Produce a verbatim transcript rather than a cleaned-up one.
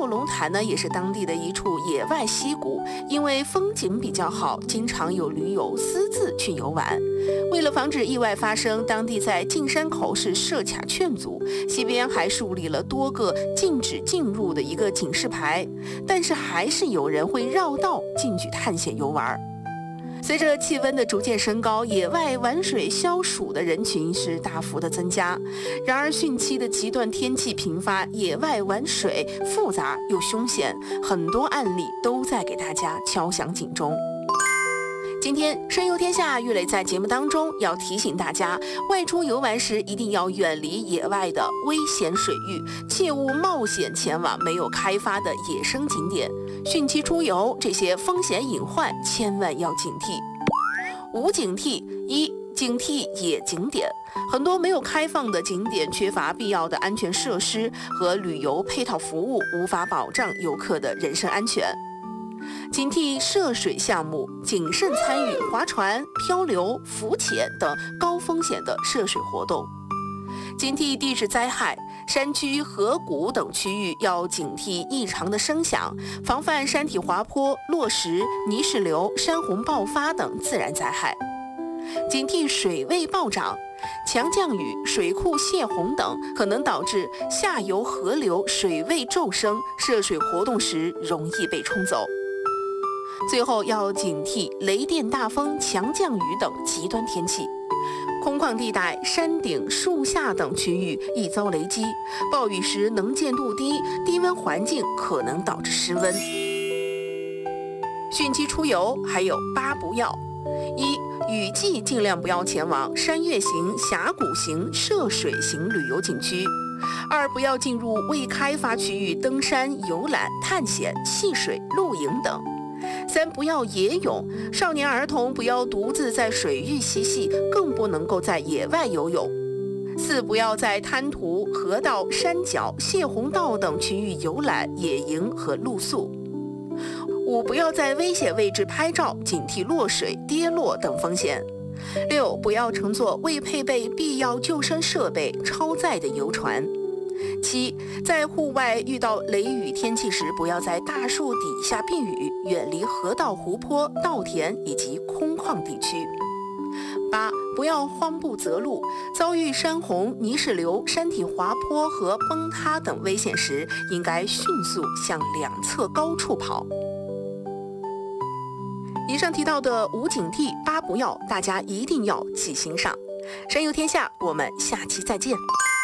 龙潭呢，也是当地的一处野外溪谷，因为风景比较好，经常有驴友私自去游玩。为了防止意外发生，当地在进山口是设卡劝阻，溪边还树立了多个禁止进入的一个警示牌，但是还是有人会绕道进去探险游玩。随着气温的逐渐升高，野外玩水消暑的人群是大幅的增加。然而汛期的极端天气频发，野外玩水复杂又凶险，很多案例都在给大家敲响警钟。今天深游天下玉磊在节目当中要提醒大家，外出游玩时一定要远离野外的危险水域，切勿冒险前往没有开发的野生景点。汛期出游，这些风险隐患千万要警惕。五警惕：一、警惕野景点。很多没有开放的景点缺乏必要的安全设施和旅游配套服务，无法保障游客的人身安全。警惕涉水项目，谨慎参与划船、漂流、浮潜等高风险的涉水活动。警惕地质灾害，山区、河谷等区域要警惕异常的声响，防范山体滑坡、落石、泥石流、山洪爆发等自然灾害。警惕水位暴涨，强降雨、水库泄洪等可能导致下游河流水位骤升，涉水活动时容易被冲走。最后要警惕雷电大风、强降雨等极端天气。空旷地带、山顶、树下等区域易遭雷击，暴雨时能见度低，低温环境可能导致失温。汛期出游还有八不要：一、雨季尽量不要前往山岳型、峡谷型、涉水型旅游景区；二、不要进入未开发区域登山、游览、探险、戏水、露营等；三、不要野泳，少年儿童不要独自在水域嬉戏，更不能够在野外游泳；四、不要在滩涂、河道、山脚、泄洪道等区域游览、野营和露宿；五、不要在危险位置拍照，警惕落水、跌落等风险；六、不要乘坐未配备必要救生设备、超载的游船；七、在户外遇到雷雨天气时，不要在大树底下避雨，远离河道、湖泊、稻田以及空旷地区；八、不要慌不择路，遭遇山洪、泥石流、山体滑坡和崩塌等危险时，应该迅速向两侧高处跑。以上提到的五警惕、八不要，大家一定要记心上。神游天下，我们下期再见。